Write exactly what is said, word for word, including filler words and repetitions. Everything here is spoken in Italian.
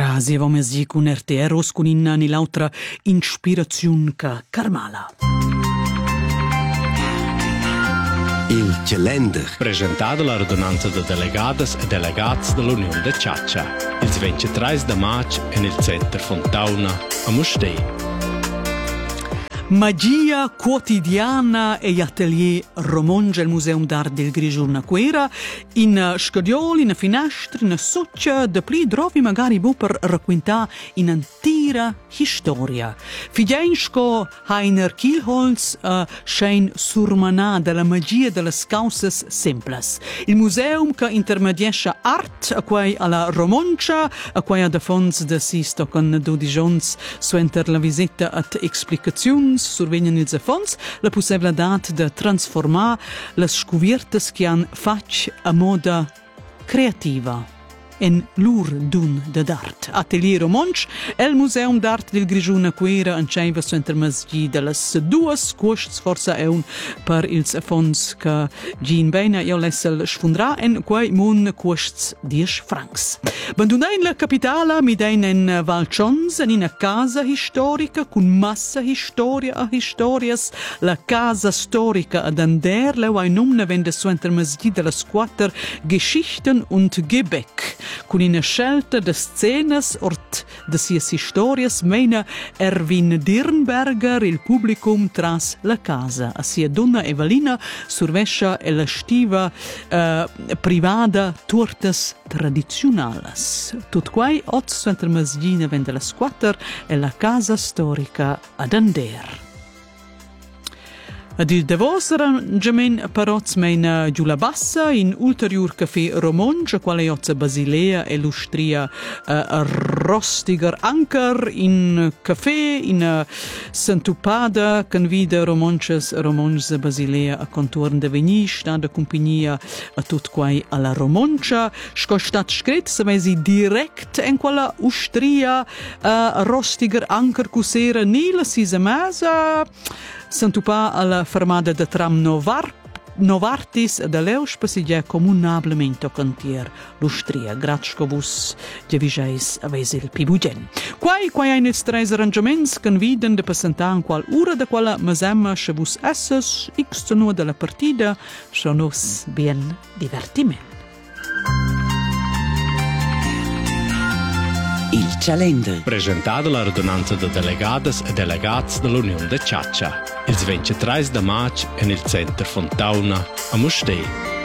Trasi avamo messi con R T R con in l'altra ispirazione che Carmala. Il calendar. Presentata la radunanza de delegadas e delegats dell'Unione de Ciaccia, il ventitré de maggio nel centro Fontauna a Mustei. Magia quotidiana e atelier Romonge, il Museum d'Art del Grigiurna Quera, in scadioli, in finestri, in succia, da pli trovi magari bu per raccontare in antira storia. Fidensko Heiner Kielholz uh, schein surmanà della magia delle causes simples. Il museum che intermediesce art a quei alla Romongia, a quei ad fons de sisto con dodigions suenter la visita at explicazioni survegnan ils affons la possibilitat de transformar las scuviertes che han fac a moda creativa en lur dun de d'art. Atelier Romonge e il Museum d'Art del Grigiurna Quera anceiva su intermesgi delles duas costs forza è un per ils affons che gin bene io lessel sfundra en quei mun costs dies francs. Bandunain la capitala mi dein en Valchons en una casa historica con massa historia a historias la casa storica ad Ander leu ein numne vende su intermesgi delles quattro Geschichten und Gebäck con una scelta de scenas ort de sias historias meina Erwin Dirnberger il publicum tras la casa a sia donna Evelina survescia e la stiva uh, privada tortas tradizionales. Tut quai oz suenter masgina vende la squatter e la casa storica ad Ander. Ad il devos arrangiament paroz meina giù la bassa in ulterior café Romonge, quale ozza Basilea e lustria uh, Rostiger Anker in café in uh, Santupada convida Romonges Romonge Basilea a contorn de veni sta de compagnia a tut quai alla Romongia scostat scret se mesi direct en quella ustria uh, Rostiger Anker cusera ni la sisa mesa Santupa alla fermata de tram Novar, Novartis de Leus pasiglia comunablemente cantier l'Ustria. Grazie vos de vigeis avesi il pibugen. Quai, quai ein ils tres arrangiaments conviden de presentar qual ura de quella mesema che vos esses x no de la partida sonos bien divertiment. Il calendar. Presentata la radunanza de delegadas e delegats dell'Unione de Ciaccia, il ventitré de maggio nel centro Fontauna a Mustei.